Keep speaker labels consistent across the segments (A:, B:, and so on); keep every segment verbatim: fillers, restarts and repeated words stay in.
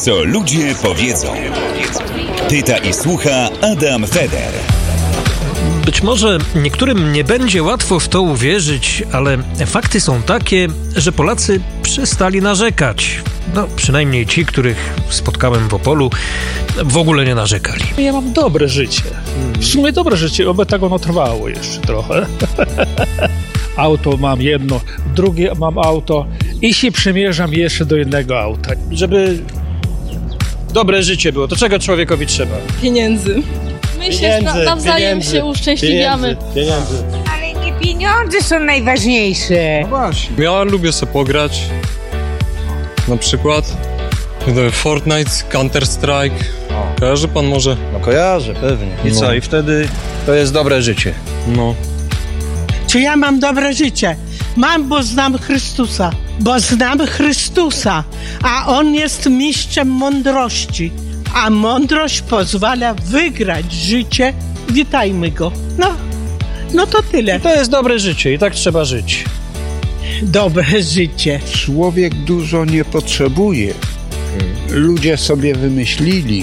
A: Co ludzie powiedzą. Pyta i słucha Adam Feder.
B: Być może niektórym nie będzie łatwo w to uwierzyć, ale fakty są takie, że Polacy przestali narzekać. No, przynajmniej ci, których spotkałem w Opolu, w ogóle nie narzekali.
C: Ja mam dobre życie. W sumie dobre życie, oby tak ono trwało jeszcze trochę. Auto mam jedno, drugie mam auto i się przymierzam jeszcze do jednego auta.
B: Żeby dobre życie było, to czego człowiekowi trzeba?
D: Pieniędzy. My się na, nawzajem pieniędzy, się uszczęśliwiamy.
E: Pieniędzy, pieniędzy.
F: Ale nie pieniądze są najważniejsze.
B: No właśnie.
G: Ja lubię sobie pograć. Na przykład Fortnite, Counter-Strike. Kojarzy pan może?
E: No kojarzę, pewnie. I
G: No.
E: co? I wtedy to jest dobre życie.
G: No.
H: Czy ja mam dobre życie? Mam, bo znam Chrystusa. Bo znam Chrystusa. A On jest mistrzem mądrości. A mądrość pozwala wygrać życie. Witajmy Go. No, no to tyle.
B: To jest dobre życie i tak trzeba żyć.
H: Dobre życie.
I: Człowiek dużo nie potrzebuje. Ludzie sobie wymyślili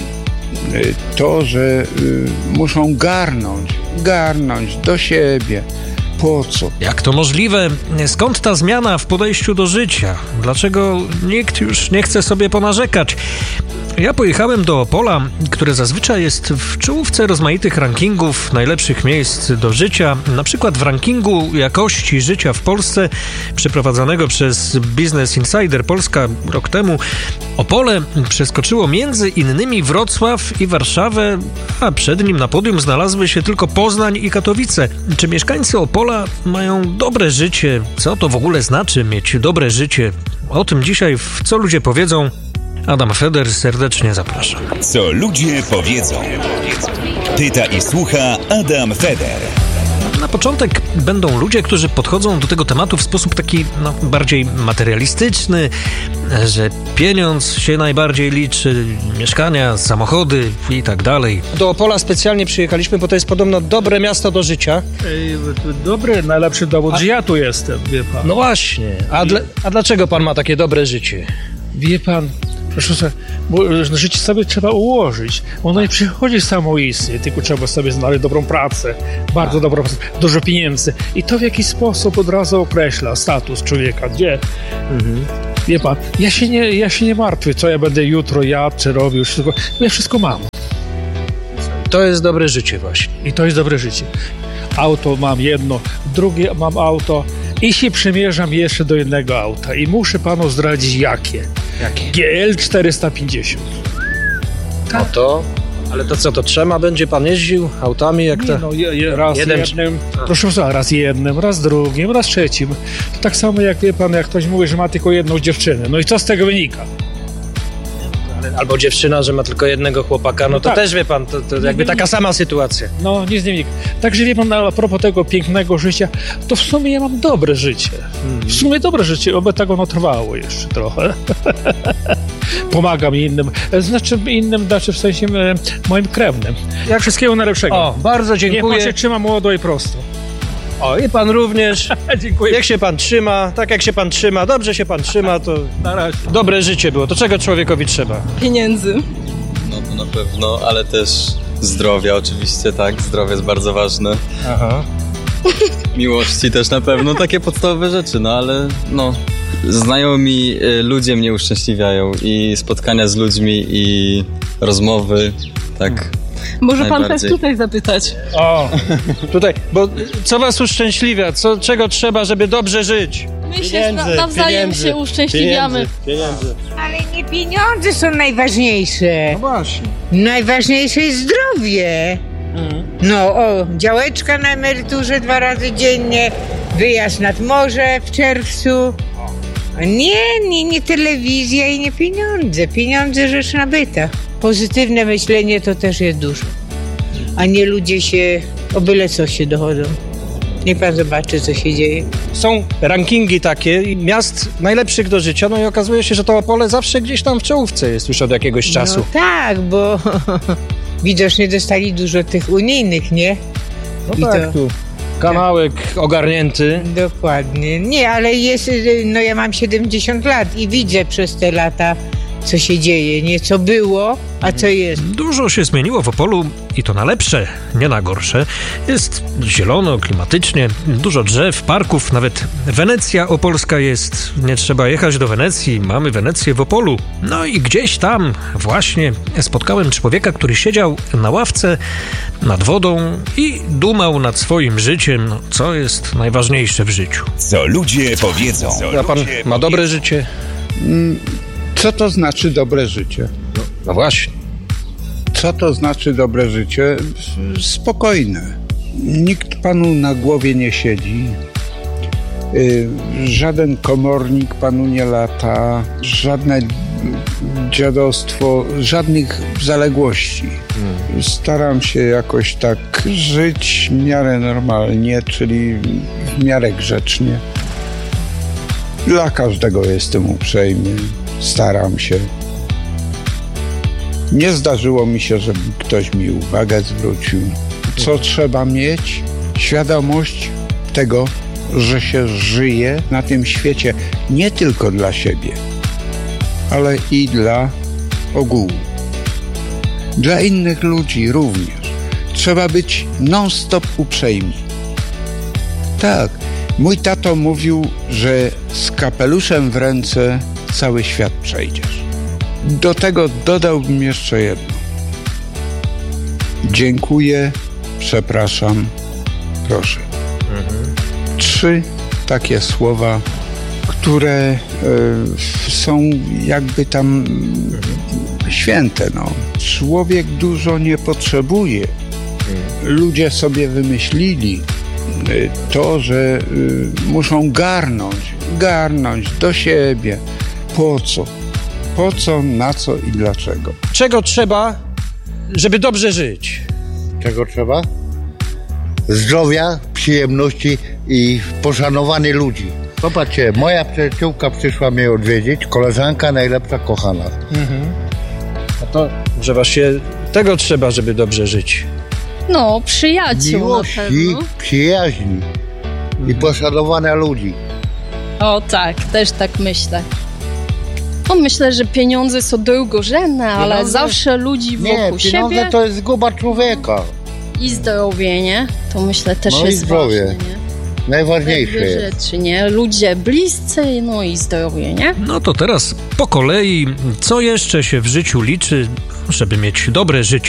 I: to, że muszą garnąć, garnąć do siebie. Po co?
B: Jak to możliwe? Skąd ta zmiana w podejściu do życia? Dlaczego nikt już nie chce sobie ponarzekać? Ja pojechałem do Opola, które zazwyczaj jest w czołówce rozmaitych rankingów najlepszych miejsc do życia. Na przykład w rankingu jakości życia w Polsce przeprowadzonego przez Business Insider Polska rok temu Opole przeskoczyło między innymi Wrocław i Warszawę, a przed nim na podium znalazły się tylko Poznań i Katowice. Czy mieszkańcy Opola mają dobre życie? Co to w ogóle znaczy mieć dobre życie? O tym dzisiaj w Co ludzie powiedzą. Adam Feder serdecznie zapraszam.
A: Co ludzie powiedzą. Pyta i słucha Adam Feder.
B: Na początek będą ludzie, którzy podchodzą do tego tematu w sposób taki no, bardziej materialistyczny, że pieniądz się najbardziej liczy, mieszkania, samochody i tak dalej. Do Opola specjalnie przyjechaliśmy, bo to jest podobno dobre miasto do życia.
C: Ej, dobry, najlepszy dowód,
B: A...
C: że ja tu jestem, wie pan.
B: No właśnie. A, dla, a dlaczego pan ma takie dobre życie?
C: Wie pan, proszę sobie, bo życie sobie trzeba ułożyć. Ono nie przychodzi samoistnie, tylko trzeba sobie znaleźć dobrą pracę, bardzo dobrą pracę, dużo pieniędzy. I to w jakiś sposób od razu określa status człowieka. Gdzie? Mhm. Wie pan, ja się, nie, ja się nie martwię, co ja będę jutro jadł, czy robił, wszystko, bo ja wszystko mam.
B: To jest dobre życie właśnie.
C: I to jest dobre życie. Auto mam jedno, drugie mam auto i się przymierzam jeszcze do jednego auta. I muszę panu zdradzić jakie.
B: Jakie?
C: G L czterysta pięćdziesiąt.
B: No to... Ale to co, to trzema będzie pan jeździł autami jak
C: Nie,
B: to?
C: no, je, je, raz
B: Jeden...
C: jednym, proszę pana, raz jednym, raz drugim, raz trzecim. To tak samo jak wie pan, jak ktoś mówi, że ma tylko jedną dziewczynę. No i co z tego wynika?
B: Albo dziewczyna, że ma tylko jednego chłopaka, no,
C: No
B: to
C: tak.
B: też wie pan, to, to jakby taka sama sytuacja.
C: No, nic nie wynika. Także wie pan, a propos tego pięknego życia, to w sumie ja mam dobre życie. W sumie dobre życie, oby tak ono trwało jeszcze trochę. Pomagam innym, znaczy innym, znaczy w sensie e, moim krewnym. Jak wszystkiego najlepszego.
B: O, bardzo dziękuję.
C: Niech pan się trzyma młodo i prosto.
B: O, i pan również.
C: Dziękuję.
B: Jak się pan trzyma, tak jak się pan trzyma, dobrze się pan trzyma, to
C: Na razie.
B: dobre życie było. To czego człowiekowi trzeba?
D: Pieniędzy.
G: No to na pewno, ale też zdrowia oczywiście, tak? Zdrowie jest bardzo ważne.
B: Aha.
G: Miłości też na pewno, takie podstawowe rzeczy, no ale no... Znajomi y, ludzie mnie uszczęśliwiają i spotkania z ludźmi i rozmowy, tak.
D: Może pan też
G: Najbardziej.
D: tutaj zapytać.
B: O, tutaj, bo co was uszczęśliwia? Co, czego trzeba, żeby dobrze żyć?
D: My się na, nawzajem
E: pieniędzy,
D: się uszczęśliwiamy.
E: Pieniędzy.
F: Ale nie pieniądze są najważniejsze.
B: właśnie.
F: Najważniejsze jest zdrowie. No, o, działeczka na emeryturze dwa razy dziennie, wyjazd nad morze w czerwcu. Nie, nie, nie telewizja i nie pieniądze. Pieniądze rzecz nabyta. Pozytywne myślenie to też jest dużo. A nie ludzie się o byle co się dochodzą. Niech pan zobaczy, co się dzieje.
B: Są rankingi takie miast najlepszych do życia, no i okazuje się, że to Opole zawsze gdzieś tam w czołówce jest już od jakiegoś czasu.
F: No tak, bo widocznie dostali dużo tych unijnych, nie?
B: No
F: I
B: tak,
F: to...
B: tu kanałek ogarnięty.
F: Dokładnie. Nie, ale jest, no ja mam siedemdziesiąt lat i widzę przez te lata, co się dzieje, nie co było, a co jest.
B: Dużo się zmieniło w Opolu i to na lepsze, nie na gorsze. Jest zielono, klimatycznie, dużo drzew, parków, nawet Wenecja opolska jest. Nie trzeba jechać do Wenecji, mamy Wenecję w Opolu. No i gdzieś tam właśnie spotkałem człowieka, który siedział na ławce nad wodą i dumał nad swoim życiem, no, co jest najważniejsze w życiu.
A: Co ludzie powiedzą.
E: A pan ma dobre życie?
I: Co to znaczy dobre życie?
E: No właśnie.
I: Co to znaczy dobre życie? Spokojne. Nikt panu na głowie nie siedzi. Y, żaden komornik panu nie lata. Żadne dziadostwo, żadnych zaległości. Hmm. Staram się jakoś tak żyć w miarę normalnie, czyli w miarę grzecznie. Dla każdego jestem uprzejmy. Staram się. Nie zdarzyło mi się, żeby ktoś mi uwagę zwrócił. Co trzeba mieć? Świadomość tego, że się żyje na tym świecie nie tylko dla siebie, ale i dla ogółu. Dla innych ludzi również. Trzeba być non-stop uprzejmi. Tak, mój tato mówił, że z kapeluszem w ręce cały świat przejdziesz. Do tego dodałbym jeszcze jedno. Dziękuję, przepraszam, proszę. Mhm. Trzy takie słowa, które y, są jakby tam mhm. święte. No. Człowiek dużo nie potrzebuje. Mhm. Ludzie sobie wymyślili y, to, że y, muszą garnąć, garnąć do siebie. Po co? Po co, na co i dlaczego?
E: Czego trzeba, żeby dobrze żyć?
J: Czego trzeba? Zdrowia, przyjemności i poszanowanie ludzi. Popatrzcie, moja przyjaciółka przyszła mnie odwiedzić, koleżanka najlepsza, kochana.
E: Mhm. A to, że właśnie tego trzeba, żeby dobrze żyć.
D: No, przyjaciół
J: Miłości,
D: na pewno.
J: przyjaźni i poszanowania ludzi.
D: O tak, też tak myślę. No, myślę, że pieniądze są drugorzędne, ale
J: Pieniądze?
D: zawsze ludzi wokół
J: Nie, pieniądze
D: siebie
J: to jest zguba człowieka.
D: i zdrowie, nie? To myślę też
J: No i
D: jest
J: zdrowie.
D: ważne, nie?
J: Najważniejsze
D: Dwie
J: jest.
D: rzeczy, nie? Ludzie bliscy, no i zdrowie, nie?
B: No to teraz po kolei, co jeszcze się w życiu liczy, żeby mieć dobre życie?